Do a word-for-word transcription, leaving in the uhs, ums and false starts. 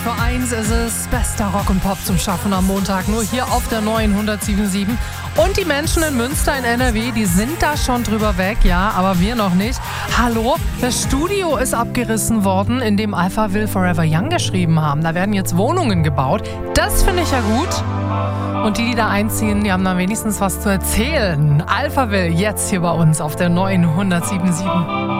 vor eins ist es bester Rock und Pop zum Schaffen am Montag, nur hier auf der neuen hundert sieben Komma sieben. Und die Menschen in Münster in N R W, die sind da schon drüber weg, ja, aber wir noch nicht. Hallo, das Studio ist abgerissen worden, in dem Alphaville Forever Young geschrieben haben. Da werden jetzt Wohnungen gebaut. Das finde ich ja gut. Und die, die da einziehen, die haben dann wenigstens was zu erzählen. Alphaville jetzt hier bei uns auf der neuen hundert sieben Komma sieben.